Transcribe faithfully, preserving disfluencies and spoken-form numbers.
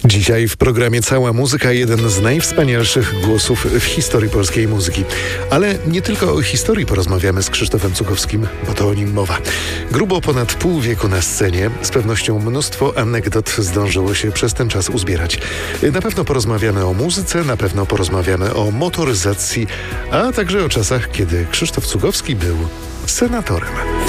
Dzisiaj w programie Cała Muzyka, jeden z najwspanialszych głosów w historii polskiej muzyki. Ale nie tylko o historii porozmawiamy z Krzysztofem Cugowskim, bo to o nim mowa. Grubo ponad pół wieku na scenie, z pewnością mnóstwo anegdot zdążyło się przez ten czas uzbierać. Na pewno porozmawiamy o muzyce, na pewno porozmawiamy o motoryzacji, a także o czasach, kiedy Krzysztof Cugowski był senatorem.